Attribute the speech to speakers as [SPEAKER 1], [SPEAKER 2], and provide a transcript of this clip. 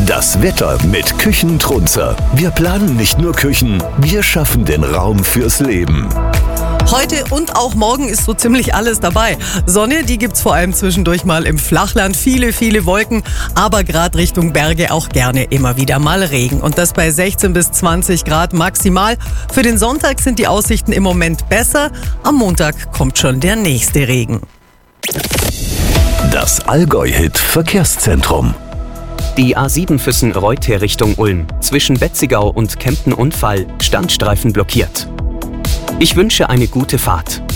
[SPEAKER 1] Das Wetter mit Küchentrunzer. Wir planen nicht nur Küchen, wir schaffen den Raum fürs Leben.
[SPEAKER 2] Heute und auch morgen ist so ziemlich alles dabei. Sonne, die gibt's vor allem zwischendurch mal im Flachland. Viele Wolken, aber gerade Richtung Berge auch gerne immer wieder mal Regen. Und das bei 16 bis 20 Grad maximal. Für den Sonntag sind die Aussichten im Moment besser. Am Montag kommt schon der nächste Regen.
[SPEAKER 1] Das Allgäu-Hit Verkehrszentrum.
[SPEAKER 3] Die A7 Füssen-Reuther Richtung Ulm. Zwischen Betzigau und Kempten-Unfall, Standstreifen blockiert. Ich wünsche eine gute Fahrt.